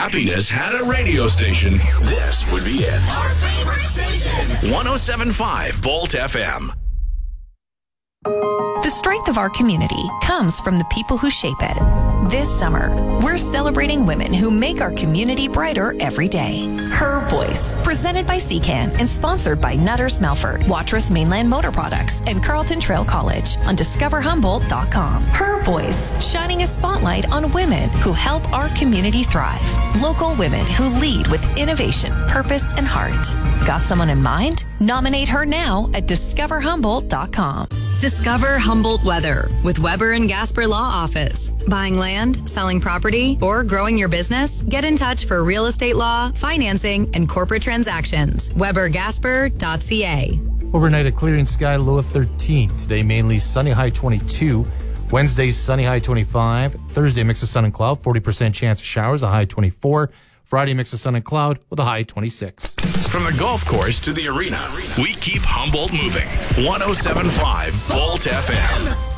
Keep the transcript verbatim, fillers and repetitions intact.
happiness had a radio station, this would be it. Our favorite station. one oh seven point five Volt F M. The strength of our community comes from the people who shape it. This summer, we're celebrating women who make our community brighter every day. Her Voice, presented by C CAN and sponsored by Nutters Melford, Watrous Mainland Motor Products, and Carleton Trail College on discover humboldt dot com. Her Voice, shining a spotlight on women who help our community thrive. Local women who lead with innovation, purpose, and heart. Got someone in mind? Nominate her now at discover humboldt dot com. Discover Humboldt Weather with Weber and Gasper Law Office. Buying land, selling property, or growing your business? Get in touch for real estate law, financing, and corporate transactions. weber gasper dot c a. Overnight, a clearing sky, low of thirteen. Today, mainly sunny, high twenty-two. Wednesday, sunny, high twenty-five. Thursday, mix of sun and cloud, forty percent chance of showers, a high twenty-four. Friday, mix of sun and cloud with a high twenty-six. From the golf course to the arena, we keep Humboldt moving. one oh seven point five Volt F M.